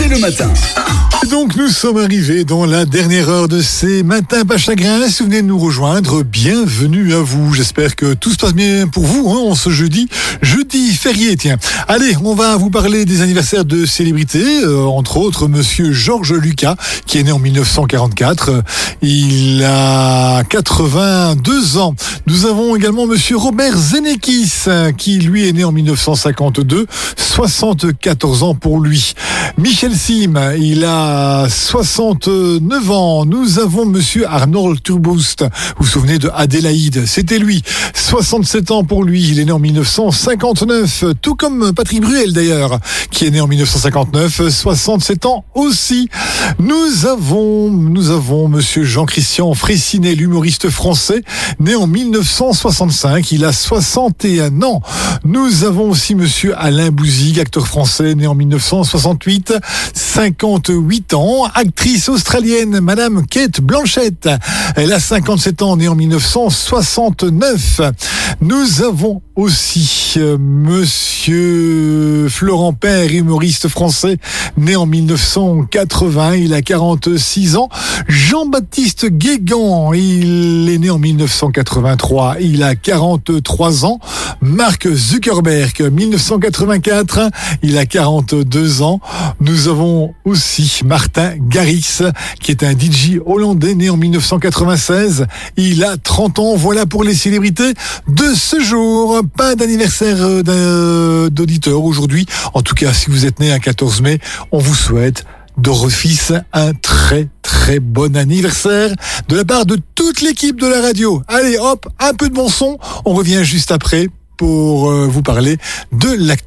dès le matin. Donc nous sommes arrivés dans la dernière heure de ces matins pas chagrins. Si vous venez de nous rejoindre, bienvenue à vous. J'espère que tout se passe bien pour vous en ce jeudi férié. Tiens, allez, on va vous parler des anniversaires de célébrités, entre autres Monsieur Georges Lucas, qui est né en 1944. Il a 82 ans. Nous avons également Monsieur Robert Zemeckis, qui lui est né en 1952, 74 ans pour lui. Michel Sim, il a 69 ans. Nous avons Monsieur Arnold Turboust. Vous vous souvenez de Adélaïde? C'était lui. 67 ans pour lui. Il est né en 1959. Tout comme Patrick Bruel d'ailleurs, qui est né en 1959. 67 ans aussi. Nous avons Monsieur Jean-Christian Fraissinet, l'humoriste français, né en 1965. Il a 61 ans. Nous avons aussi Monsieur Alain Bouzig, acteur français, né en 1968. 58 ans. Actrice australienne, Madame Kate Blanchett. Elle a 57 ans, née en 1969. Nous avons aussi Monsieur Florent Père, humoriste français, né en 1980. Il a 46 ans. Jean-Baptiste Guégan, il est né en 1983. Il a 43 ans. Mark Zuckerberg, 1984. Il a 42 ans. Nous avons aussi Martin Garrix, qui est un DJ hollandais né en 1996. Il a 30 ans. Voilà pour les célébrités de ce jour. Pas d'anniversaire d'auditeur aujourd'hui. En tout cas, si vous êtes né un 14 mai, on vous souhaite d'office un très très bon anniversaire de la part de toute l'équipe de la radio. Allez hop, un peu de bon son. On revient juste après pour vous parler de l'actu.